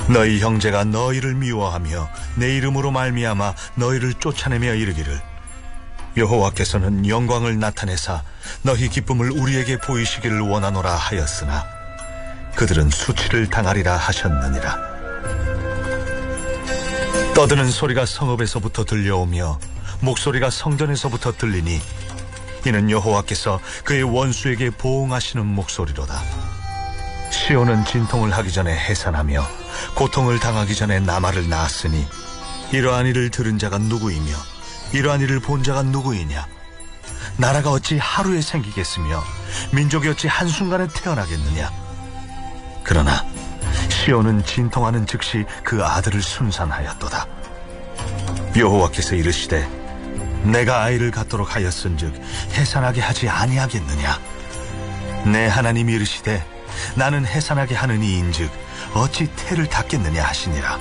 너희 형제가 너희를 미워하며 내 이름으로 말미암아 너희를 쫓아내며 이르기를 여호와께서는 영광을 나타내사 너희 기쁨을 우리에게 보이시기를 원하노라 하였으나 그들은 수치를 당하리라 하셨느니라. 떠드는 소리가 성읍에서부터 들려오며 목소리가 성전에서부터 들리니 이는 여호와께서 그의 원수에게 보응하시는 목소리로다. 시온은 진통을 하기 전에 해산하며 고통을 당하기 전에 나말을 낳았으니 이러한 일을 들은 자가 누구이며 이러한 일을 본 자가 누구이냐? 나라가 어찌 하루에 생기겠으며 민족이 어찌 한순간에 태어나겠느냐? 그러나 시온은 진통하는 즉시 그 아들을 순산하였도다. 여호와께서 이르시되 내가 아이를 갖도록 하였은즉 해산하게 하지 아니하겠느냐? 내 하나님이 이르시되 나는 해산하게 하는 이인즉 어찌 태를 닫겠느냐 하시니라.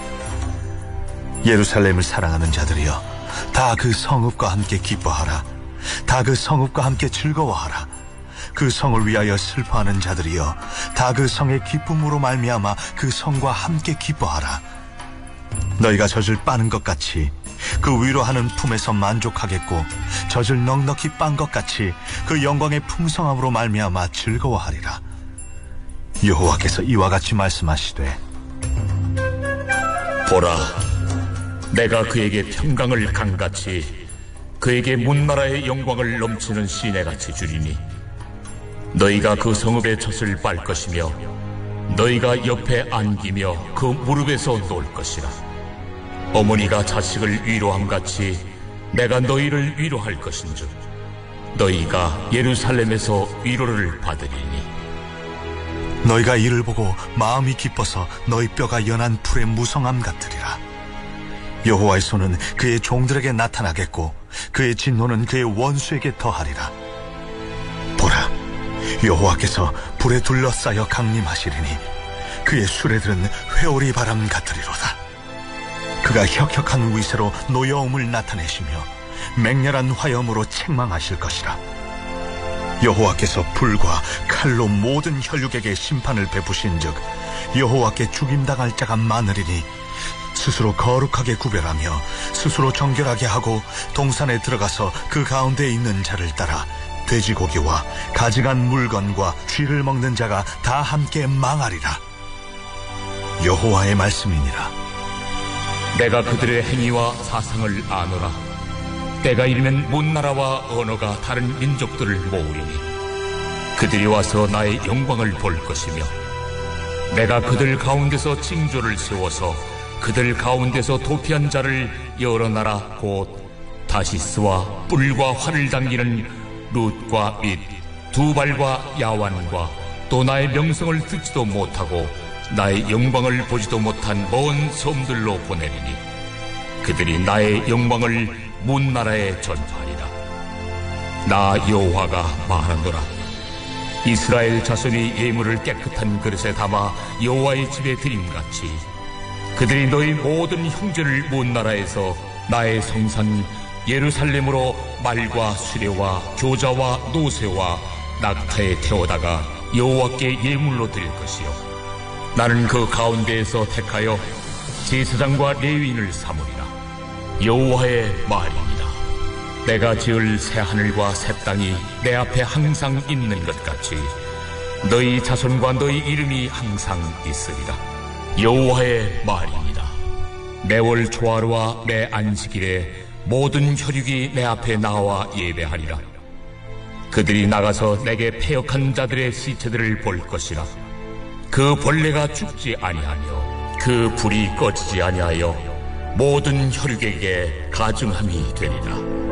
예루살렘을 사랑하는 자들이여 다 그 성읍과 함께 기뻐하라. 다 그 성읍과 함께 즐거워하라. 그 성을 위하여 슬퍼하는 자들이여 다 그 성의 기쁨으로 말미암아 그 성과 함께 기뻐하라. 너희가 젖을 빠는 것 같이 그 위로하는 품에서 만족하겠고 젖을 넉넉히 빤 것 같이 그 영광의 풍성함으로 말미암아 즐거워하리라. 여호와께서 이와 같이 말씀하시되 보라, 내가 그에게 평강을 강같이 그에게 문나라의 영광을 넘치는 시내같이 주리니 너희가 그 성읍의 젖을 빨 것이며 너희가 옆에 안기며 그 무릎에서 놓을 것이라. 어머니가 자식을 위로함같이 내가 너희를 위로할 것인즉 너희가 예루살렘에서 위로를 받으리니 너희가 이를 보고 마음이 기뻐서 너희 뼈가 연한 풀의 무성함 같으리라. 여호와의 손은 그의 종들에게 나타나겠고 그의 진노는 그의 원수에게 더하리라. 보라, 여호와께서 불에 둘러싸여 강림하시리니 그의 수레들은 회오리 바람 같으리로다. 그가 혁혁한 위세로 노여움을 나타내시며 맹렬한 화염으로 책망하실 것이라. 여호와께서 불과 칼로 모든 혈육에게 심판을 베푸신즉 여호와께 죽임당할 자가 많으리니 스스로 거룩하게 구별하며 스스로 정결하게 하고 동산에 들어가서 그 가운데 있는 자를 따라 돼지고기와 가증한 물건과 쥐를 먹는 자가 다 함께 망하리라. 여호와의 말씀이니라. 내가 그들의 행위와 사상을 아노라. 때가 이르면 문나라와 언어가 다른 민족들을 모으리니 그들이 와서 나의 영광을 볼 것이며 내가 그들 가운데서 징조를 세워서 그들 가운데서 도피한 자를 여러 나라 곧 다시스와 뿔과 활을 당기는 룻과 밋, 두발과 야완과 또 나의 명성을 듣지도 못하고 나의 영광을 보지도 못한 먼 섬들로 보내리니 그들이 나의 영광을 문나라에 전파하리라. 나 여호와가 말하노라. 이스라엘 자손이 예물을 깨끗한 그릇에 담아 여호와의 집에 드림같이 그들이 너희 모든 형제를 문나라에서 나의 성산 예루살렘으로 말과 수레와 교자와 노새와 낙타에 태워다가 여호와께 예물로 드릴 것이요 나는 그 가운데에서 택하여 제사장과 레위인을 삼으리라. 여호와의 말입니다. 내가 지을 새 하늘과 새 땅이 내 앞에 항상 있는 것 같이 너희 자손과 너희 이름이 항상 있으리라. 여호와의 말입니다. 매월 초하루와 매 안식일에 모든 혈육이 내 앞에 나와 예배하리라. 그들이 나가서 내게 패역한 자들의 시체들을 볼 것이라. 그 벌레가 죽지 아니하며 그 불이 꺼지지 아니하여 모든 혈육에게 가증함이 되리라.